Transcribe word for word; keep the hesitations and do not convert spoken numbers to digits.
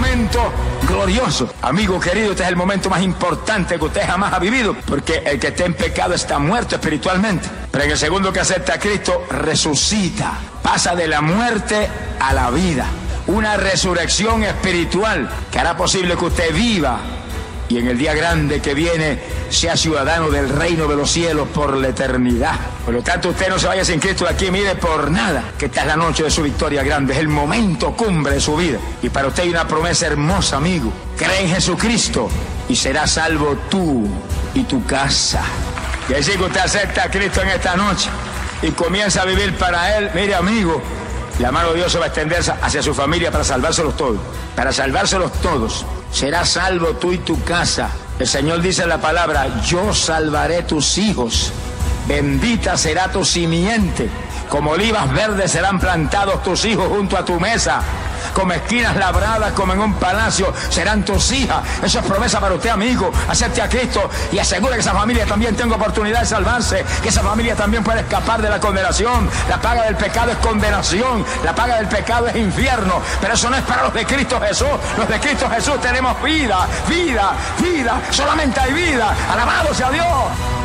momento glorioso. Amigo querido, este es el momento más importante que usted jamás ha vivido, porque el que está en pecado está muerto espiritualmente. Pero en el segundo que acepta a Cristo, resucita, pasa de la muerte a la vida. Una resurrección espiritual que hará posible que usted viva y en el día grande que viene sea ciudadano del reino de los cielos por la eternidad. Por lo tanto, usted no se vaya sin Cristo de aquí, mire, por nada, que esta es la noche de su victoria grande, es el momento cumbre de su vida. Y para usted hay una promesa hermosa, amigo. Cree en Jesucristo y serás salvo tú y tu casa. Y así que usted acepta a Cristo en esta noche y comienza a vivir para Él. Mire, amigo, la mano de Dios se va a extender hacia su familia para salvárselos todos. Para salvárselos todos. Serás salvo tú y tu casa. El Señor dice en la palabra, yo salvaré tus hijos. Bendita será tu simiente. Como olivas verdes serán plantados tus hijos junto a tu mesa. Como esquinas labradas, como en un palacio, serán tus hijas. Eso es promesa para usted, amigo. Acepte a Cristo y asegure que esa familia también tenga oportunidad de salvarse, que esa familia también puede escapar de la condenación. La paga del pecado es condenación, la paga del pecado es infierno, pero eso no es para los de Cristo Jesús. Los de Cristo Jesús tenemos vida, vida, vida, solamente hay vida. Alabado sea Dios.